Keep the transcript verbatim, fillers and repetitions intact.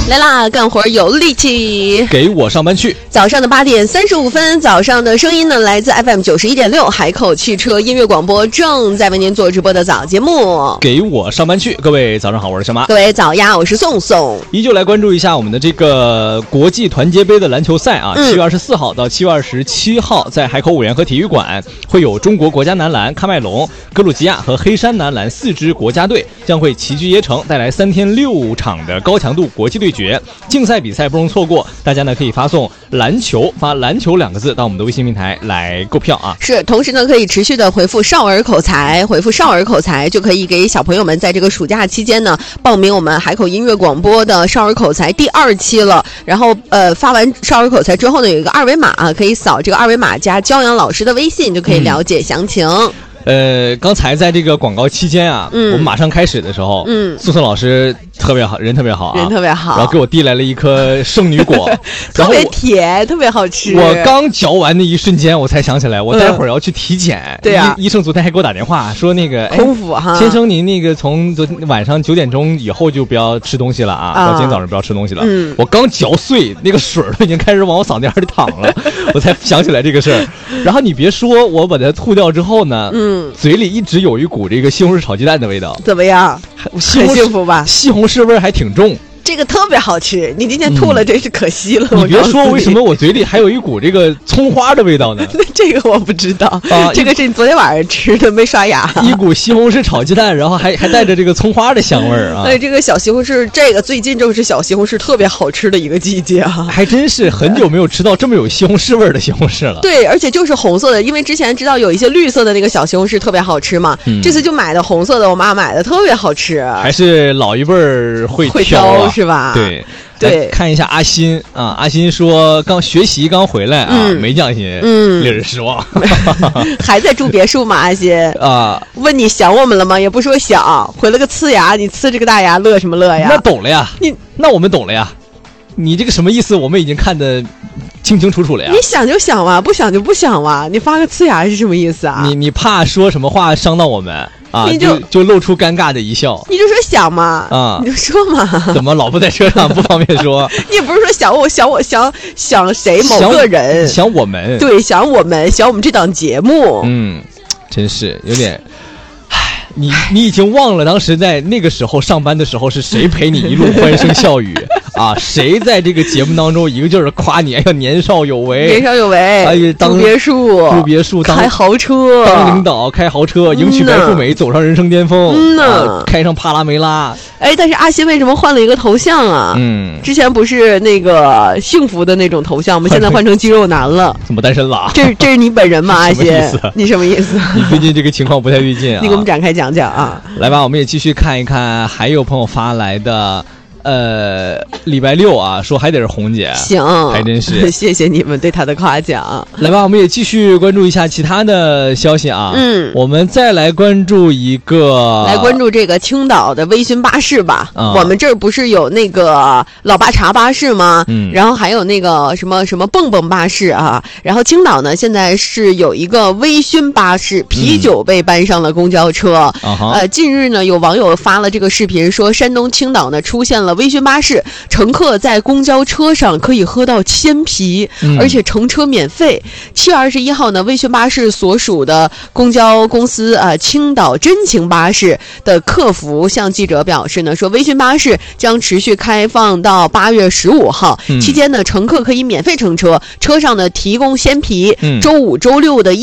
来啦，干活有力气， 给我上班去。 早上的八点三十五分，早上的声音呢，来自 F M 九十一点六海口汽车音乐广播，正在为您做直播的早节目。 给我上班去，各位早上好，我是小马。 各位早呀，我是宋宋。 依旧来关注一下我们的这个国际团结杯的篮球赛啊，七、嗯、月二十四号到七月二十七号，在海口五联合体育馆会有中国国家男篮、喀麦隆、格鲁吉亚和黑山男篮四支国家队将会齐聚椰城，带来三天六场的高强度国际对决。竞赛比赛不容错过，大家呢可以发送篮球发篮球两个字到我们的微信平台来购票啊。 是，同时呢可以持续的回复少儿口才，回复少儿口才就可以给小朋友们在这个暑假期间呢报名我们海口音乐广播的少儿口才第二期了。然后呃发完少儿口才之后呢，有一个二维码啊，可以扫这个二维码加焦阳老师的微信就可以了解详情。嗯呃，刚才在这个广告期间啊，嗯、我们马上开始的时候，嗯，素素老师特别好，人特别好、啊， 人特别好， 然后给我递来了一颗圣女果， 特别甜，特别好吃。 我刚嚼完的一瞬间，我才想起来，我待会儿要去体检。嗯、 对啊， 医生昨天还给我打电话说那个空腹哈， 先生您那个从昨天晚上九点钟以后就不要吃东西了啊，到、啊、今天早上不要吃东西了。嗯，我刚嚼碎，那个水都已经开始往我嗓子眼里淌了，我才想起来这个事儿。然后你别说，我把它吐掉之后呢，嗯。嘴里一直有一股这个西红柿炒鸡蛋的味道， 怎么样？很幸福吧？ 西红柿味儿还挺重。 这个特别好吃，你今天吐了真是可惜了。 嗯、你别说，为什么我嘴里还有一股这个葱花的味道呢？ 这个我不知道啊，这个是你昨天晚上吃的，没刷牙。 一股西红柿炒鸡蛋，然后还还带着这个葱花的香味儿啊。 对，这个小西红柿，这个最近正是小西红柿特别好吃的一个季节啊。 还真是很久没有吃到这么有西红柿味儿的西红柿了。 对，而且就是红色的，因为之前知道有一些绿色的那个小西红柿特别好吃嘛，嗯、这次就买的红色的，我妈买的特别好吃。 还是老一辈儿会会挑、啊、 挑是吧？ 对。 对， 看一下阿新啊，阿新说刚学习刚回来啊，嗯、没降薪，嗯，令人失望。 还在住别墅吗？阿新啊，问你想我们了吗？也不说想，回了个呲牙，你呲这个大牙乐什么乐呀？ 那懂了呀， 你那我们懂了呀，你这个什么意思？我们已经看得清清楚楚了呀。 你想就想嘛，不想就不想嘛，你发个呲牙是什么意思啊？ 你你怕说什么话伤到我们？啊， 你就就露出尴尬的一笑， 你就说想嘛，啊，你就说嘛。 怎么老婆在车上不方便说？ 你也不是说想我想我想想谁某个人， 想, 想我们， 对，想我们想我们这档节目， 嗯，真是有点。你你已经忘了当时在那个时候上班的时候是谁陪你一路欢声笑语啊？谁在这个节目当中一个劲儿夸你，哎呀年少有为， 年少有为， 哎呀当住别墅， 住别墅， 开豪车， 当领导开豪车，迎娶白富美，走上人生巅峰，嗯呐、啊，开上帕拉梅拉。 哎，但是阿新为什么换了一个头像啊？嗯，之前不是那个幸福的那种头像吗？现在换成肌肉男了。 怎么单身了？ 这这是你本人吗？阿新，你什么意思？ 你最近这个情况不太对劲啊！ 你给我们展开讲讲啊！ 来吧，我们也继续看一看，还有朋友发来的。呃，礼拜六啊，说还得是红姐， 行， 还真是， 谢谢你们对她的夸奖。 来吧，我们也继续关注一下其他的消息啊。嗯，我们再来关注一个， 来关注这个青岛的微醺巴士吧。嗯，我们这儿不是有那个老八茶巴士吗？嗯，然后还有那个什么什么蹦蹦巴士啊。然后青岛呢，现在是有一个微醺巴士，啤酒被搬上了公交车。嗯、呃，近日呢，有网友发了这个视频，说山东青岛呢出现了微醺巴士，乘客在公交车上可以喝到鲜啤，嗯、而且乘车免费。七月二十一号呢，微醺巴士所属的公交公司啊、呃，青岛真情巴士的客服向记者表示呢，说微醺巴士将持续开放到八月十五号，嗯、期间呢，乘客可以免费乘车，车上呢提供鲜啤，嗯、周五、周六的